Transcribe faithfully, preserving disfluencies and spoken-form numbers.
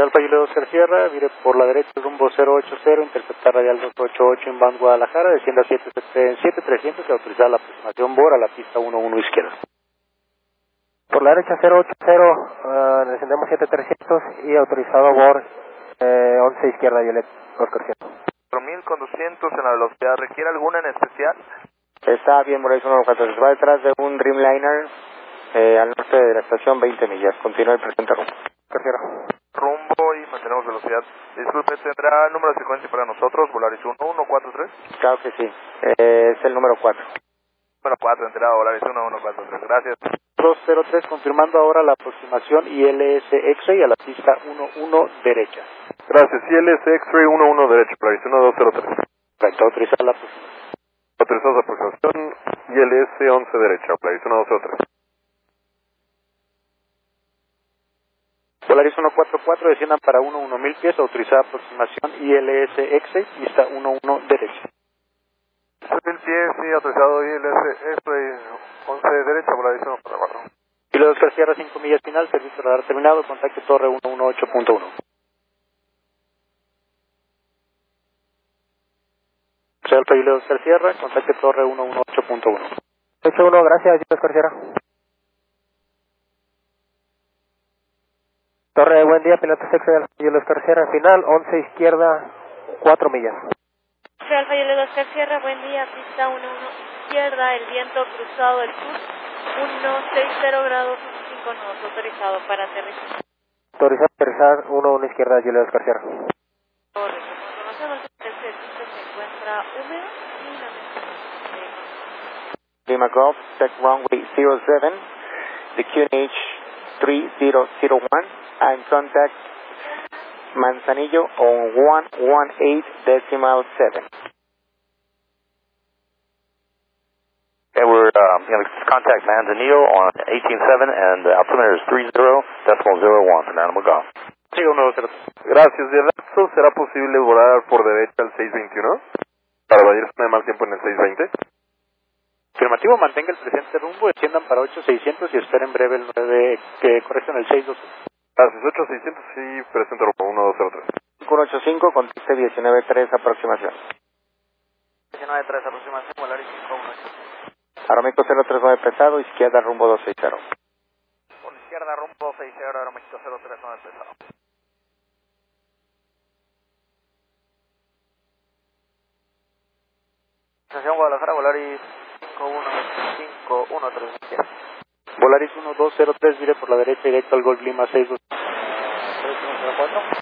Alfa Juliet Oscar Sierra, vire por la derecha rumbo cero ocho cero, interceptar radial dos ocho ocho en Band Guadalajara, descienda siete trescientos y autorizar la aproximación BOR a la pista uno uno izquierda. Por la derecha cero ocho cero, uh, descendemos siete trescientos y autorizado BOR eh, once izquierda Juliet Oscar Sierra. cuatro mil con doscientos en la velocidad, ¿requiere alguna en especial? Está bien, Moraes uno cuatro, va detrás de un Dreamliner eh, al norte de la estación, veinte millas, continúa el presente rumbo. Oscar Sierra. Rumbo y mantenemos velocidad. Disculpe, ¿tendrá el número de secuencia para nosotros? Volaris uno uno cuatro tres. Claro que sí, eh, es el número cuatro. Número cuatro, enterado, Volaris uno uno cuatro tres, gracias. dos cero tres, confirmando ahora la aproximación I L S X-Ray a la pista uno uno derecha. Gracias, I L S X-Ray uno uno derecha, Volaris uno dos cero tres. Correcto, autorizar la aproximación. Autorizamos la aproximación, I L S once derecha, Volaris uno dos cero tres. Volaris uno cuatro cuatro, desciendan para uno uno mil pies, autorizada aproximación I L S X-Ray, pista uno uno derecha. mil pies, sí, autorizado I L S X-Ray once derecha, Volaris uno cuatro cuatro. Y luego Oscar Sierra cinco millas final, servicio radar terminado, contacte torre uno uno ocho punto uno. Soy Alfa Juliet Oscar Sierra, contacte torre uno uno ocho punto uno. ocho uno, gracias Juliet Oscar Sierra. Torre, buen día, piloto sexo de Alfa Juliet Oscar Sierra, final, once izquierda, cuatro millas. Soy Alfa Juliet Oscar Sierra, buen día, pista uno uno izquierda, el viento cruzado del sur, uno seis cero grados, cinco nudos, autorizado para aterrizar. Autorizado aterrizar, uno uno izquierda, Juliet Oscar Sierra. Correcto, información al frente del piso se encuentra húmedo y la Lima Golf, check runway zero seven, the Q N H three zero zero one, and contact Manzanillo on one one eight decimal seven. And we're um, going to contact Manzanillo on eighteen seven, and the altimeter is three zero decimal zero one for Animal Golf. Siga uno dos cero. Gracias, de lapso, ¿será posible volar por derecha al seis veintiuno? Para evadir zona de mal tiempo en el seis veinte. Afirmativo, mantenga el presente rumbo, desciendan para ocho seiscientos y esperen breve el nueve, que correcto en el seis dos uno. Gracias, ocho seiscientos y presente rumbo uno dos cero tres. cinco uno ocho cinco, conteste diecinueve tres aproximación. diecinueve tres aproximación, Volaris cinco uno ocho. Aeroméxico cero tres nueve pesado, izquierda rumbo dos seis cero. Por izquierda rumbo dos seis cero, Aeroméxico cero tres nueve pesado. Estación Guadalajara, Volaris cinco uno cinco uno tres. Volaris uno dos cero tres, vire por la derecha directo al Golf Lima seis dos. tres uno cero cuatro.